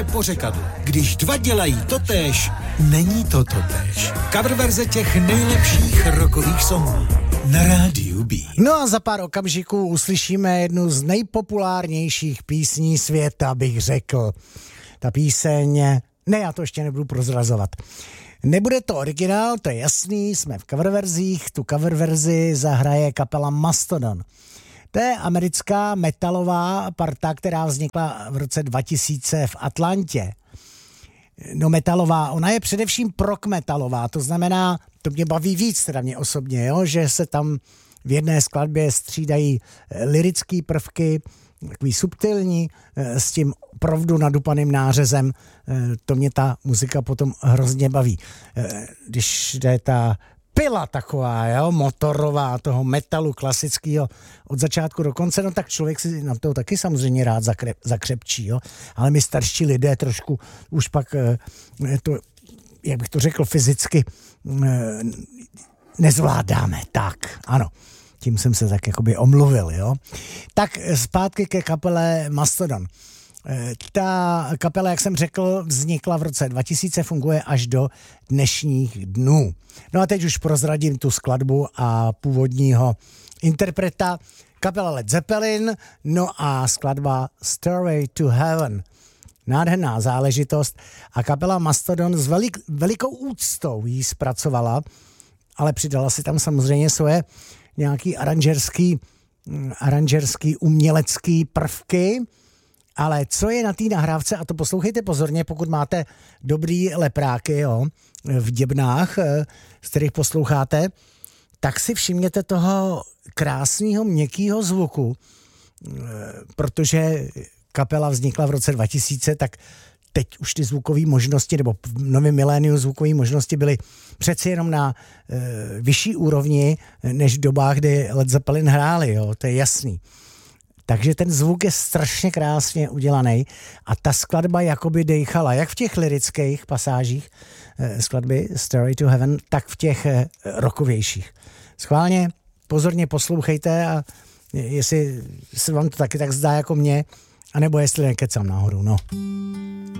pořekadlu. Když dva dělají totéž, není to totéž. Coververze těch nejlepších rockových songů na rádiu B. No a za pár okamžiků uslyšíme jednu z nejpopulárnějších písní světa, bych řekl. Ta píseň... Ne, já to ještě nebudu prozrazovat. Nebude to originál, to je jasný, jsme v coververzích. Tu coververzi zahraje kapela Mastodon. To je americká metalová parta, která vznikla v roce 2000 v Atlantě. No metalová, ona je především prog metalová, to znamená, to mě baví víc, teda mě osobně, jo, že se tam v jedné skladbě střídají lyrické prvky, takový subtilní, s tím opravdu nadupaným nářezem, to mě ta muzika potom hrozně baví. Když jde ta pila taková, jo, motorová, toho metalu klasického od začátku do konce, no tak člověk si na to taky samozřejmě rád zakřepčí, jo, ale my starší lidé trošku už pak to, jak bych to řekl, fyzicky nezvládáme, tak, ano. Tím jsem se tak jakoby omluvil, jo. Tak zpátky ke kapele Mastodon. Ta kapela, jak jsem řekl, vznikla v roce 2000, funguje až do dnešních dnů. No a teď už prozradím tu skladbu a původního interpreta. Kapela Led Zeppelin, no a skladba Stairway to Heaven. Nádherná záležitost a kapela Mastodon s velikou úctou jí zpracovala, ale přidala si tam samozřejmě svoje nějaký aranžerský umělecký prvky, ale co je na té nahrávce, a to poslouchejte pozorně, pokud máte dobrý lepráky, jo, v děbnách, z kterých posloucháte, tak si všimněte toho krásného měkkého zvuku, protože kapela vznikla v roce 2000, tak teď už ty zvukové možnosti, nebo v novém miléniu zvukové možnosti byly přeci jenom na vyšší úrovni, než v dobách, kdy Led Zeppelin hráli, jo, to je jasný. Takže ten zvuk je strašně krásně udělaný a ta skladba jakoby dejchala, jak v těch lyrických pasážích skladby Stairway to Heaven, tak v těch rockovějších. Schválně, pozorně poslouchejte a jestli se vám to taky tak zdá jako mě, anebo jestli nekecám náhodou, no.